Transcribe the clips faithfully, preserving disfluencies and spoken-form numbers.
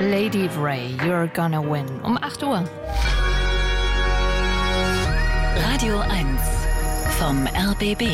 Lady Wray, You're Gonna Win. Um acht Uhr. Radio eins vom R B B.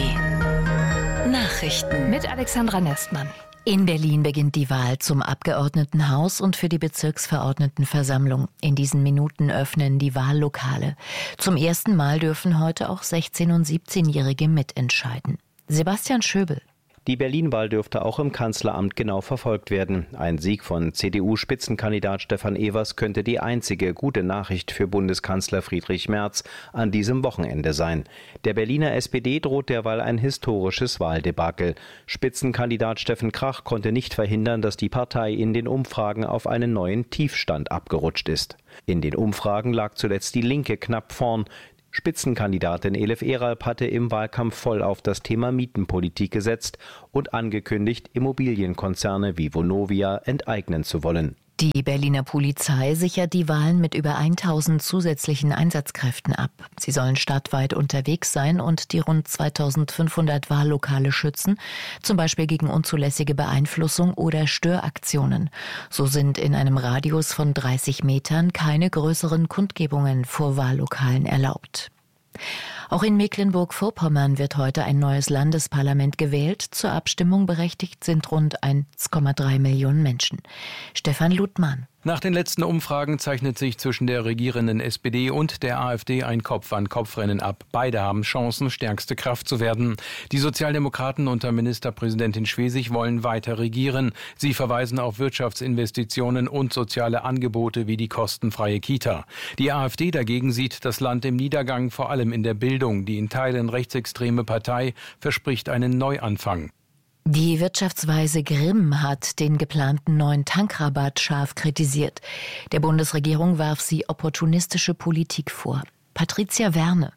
Nachrichten mit Alexandra Nestmann. In Berlin beginnt die Wahl zum Abgeordnetenhaus und für die Bezirksverordnetenversammlung. In diesen Minuten öffnen die Wahllokale. Zum ersten Mal dürfen heute auch sechzehn- und siebzehnjährige mitentscheiden. Sebastian Schöbel. Die Berlin-Wahl dürfte auch im Kanzleramt genau verfolgt werden. Ein Sieg von C D U-Spitzenkandidat Stefan Evers könnte die einzige gute Nachricht für Bundeskanzler Friedrich Merz an diesem Wochenende sein. Der Berliner S P D droht derweil ein historisches Wahldebakel. Spitzenkandidat Steffen Krach konnte nicht verhindern, dass die Partei in den Umfragen auf einen neuen Tiefstand abgerutscht ist. In den Umfragen lag zuletzt die Linke knapp vorn. Spitzenkandidatin Elif Eralp hatte im Wahlkampf voll auf das Thema Mietenpolitik gesetzt und angekündigt, Immobilienkonzerne wie Vonovia enteignen zu wollen. Die Berliner Polizei sichert die Wahlen mit über tausend zusätzlichen Einsatzkräften ab. Sie sollen stadtweit unterwegs sein und die rund zweitausendfünfhundert Wahllokale schützen, zum Beispiel gegen unzulässige Beeinflussung oder Störaktionen. So sind in einem Radius von dreißig Metern keine größeren Kundgebungen vor Wahllokalen erlaubt. Auch in Mecklenburg-Vorpommern wird heute ein neues Landesparlament gewählt. Zur Abstimmung berechtigt sind rund eins Komma drei Millionen Menschen. Stefan Ludmann. Nach den letzten Umfragen zeichnet sich zwischen der regierenden S P D und der AfD ein Kopf-an-Kopf-Rennen ab. Beide haben Chancen, stärkste Kraft zu werden. Die Sozialdemokraten unter Ministerpräsidentin Schwesig wollen weiter regieren. Sie verweisen auf Wirtschaftsinvestitionen und soziale Angebote wie die kostenfreie Kita. Die AfD dagegen sieht das Land im Niedergang, vor allem in der Bildung. Die in Teilen rechtsextreme Partei verspricht einen Neuanfang. Die Wirtschaftsweise Grimm hat den geplanten neuen Tankrabatt scharf kritisiert. Der Bundesregierung warf sie opportunistische Politik vor. Patricia Werne.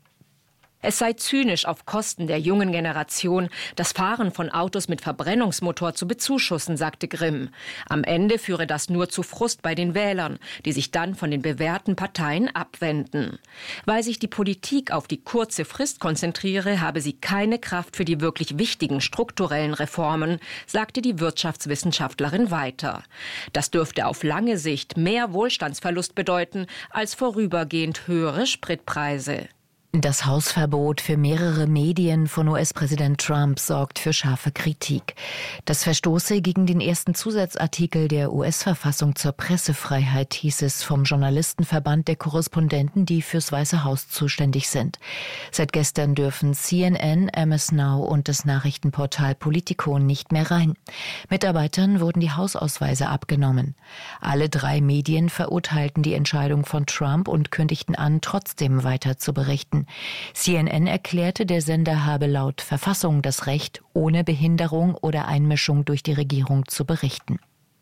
Es sei zynisch, auf Kosten der jungen Generation das Fahren von Autos mit Verbrennungsmotor zu bezuschussen, sagte Grimm. Am Ende führe das nur zu Frust bei den Wählern, die sich dann von den bewährten Parteien abwenden. Weil sich die Politik auf die kurze Frist konzentriere, habe sie keine Kraft für die wirklich wichtigen strukturellen Reformen, sagte die Wirtschaftswissenschaftlerin weiter. Das dürfte auf lange Sicht mehr Wohlstandsverlust bedeuten als vorübergehend höhere Spritpreise. Das Hausverbot für mehrere Medien von U S-Präsident Trump sorgt für scharfe Kritik. Das verstoße gegen den ersten Zusatzartikel der U S-Verfassung zur Pressefreiheit, hieß es vom Journalistenverband der Korrespondenten, die fürs Weiße Haus zuständig sind. Seit gestern dürfen C N N, M S Now und das Nachrichtenportal Politico nicht mehr rein. Mitarbeitern wurden die Hausausweise abgenommen. Alle drei Medien verurteilten die Entscheidung von Trump und kündigten an, trotzdem weiter zu berichten. C N N erklärte, der Sender habe laut Verfassung das Recht, ohne Behinderung oder Einmischung durch die Regierung zu berichten.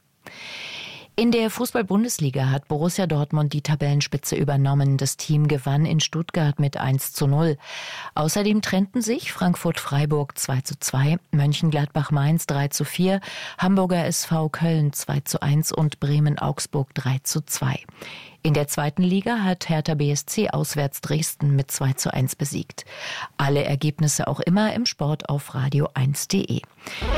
In der Fußball-Bundesliga hat Borussia Dortmund die Tabellenspitze übernommen. Das Team gewann in Stuttgart mit eins zu null. Außerdem trennten sich Frankfurt-Freiburg zwei zu zwei, Mönchengladbach-Mainz drei zu vier, Hamburger S V Köln zwei zu eins und Bremen-Augsburg drei zu zwei. In der zweiten Liga hat Hertha B S C auswärts Dresden mit zwei zu eins besiegt. Alle Ergebnisse auch immer im Sport auf radio eins punkt de.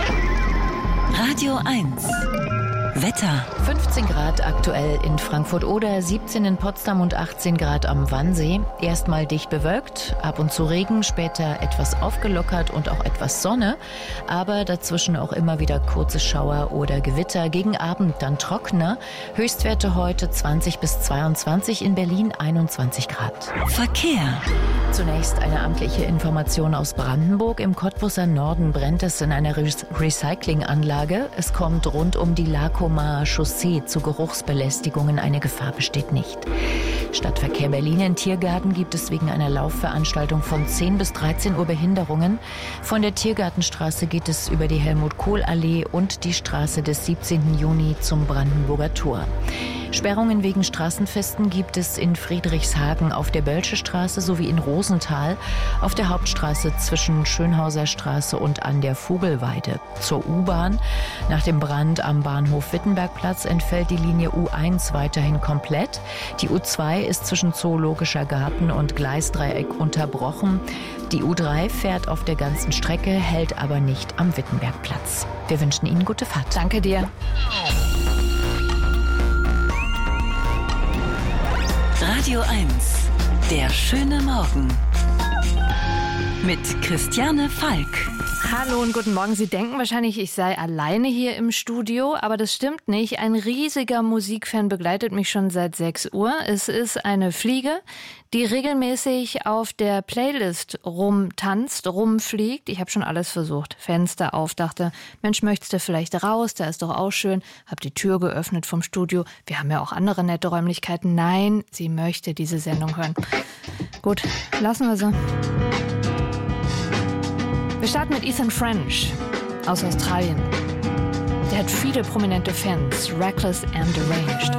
Radio eins Wetter. fünfzehn Grad aktuell in Frankfurt-Oder, siebzehn in Potsdam und achtzehn Grad am Wannsee. Erstmal dicht bewölkt, ab und zu Regen, später etwas aufgelockert und auch etwas Sonne. Aber dazwischen auch immer wieder kurze Schauer oder Gewitter. Gegen Abend dann trockener. Höchstwerte heute zwanzig bis zweiundzwanzig, in Berlin einundzwanzig Grad. Verkehr. Zunächst eine amtliche Information aus Brandenburg. Im Cottbuser Norden brennt es in einer Re- Recyclinganlage. Es kommt rund um die Lakomaer Chaussee zu Geruchsbelästigungen. Eine Gefahr besteht nicht. Stadtverkehr Berlin. In Tiergarten gibt es wegen einer Laufveranstaltung von zehn bis dreizehn Uhr Behinderungen. Von der Tiergartenstraße geht es über die Helmut-Kohl-Allee und die Straße des siebzehnten Juni zum Brandenburger Tor. Sperrungen wegen Straßenfesten gibt es in Friedrichshagen auf der Bölsche Straße sowie in Rosenthal, auf der Hauptstraße zwischen Schönhauser Straße und an der Vogelweide. Zur U-Bahn. Nach dem Brand am Bahnhof Wittenbergplatz entfällt die Linie U eins weiterhin komplett. Die U zwei ist zwischen Zoologischer Garten und Gleisdreieck unterbrochen. Die U drei fährt auf der ganzen Strecke, hält aber nicht am Wittenbergplatz. Wir wünschen Ihnen gute Fahrt. Danke dir. Radio eins. Der schöne Morgen. Mit Christiane Falk. Hallo und guten Morgen. Sie denken wahrscheinlich, ich sei alleine hier im Studio, aber das stimmt nicht. Ein riesiger Musikfan begleitet mich schon seit sechs Uhr. Es ist eine Fliege, die regelmäßig auf der Playlist rumtanzt, rumfliegt. Ich habe schon alles versucht. Fenster auf, dachte, Mensch, möchtest du vielleicht raus? Da ist doch auch schön. Hab die Tür geöffnet vom Studio. Wir haben ja auch andere nette Räumlichkeiten. Nein, sie möchte diese Sendung hören. Gut, lassen wir sie. Wir starten mit Ethan French aus Australien. Der hat viele prominente Fans. Reckless and Deranged.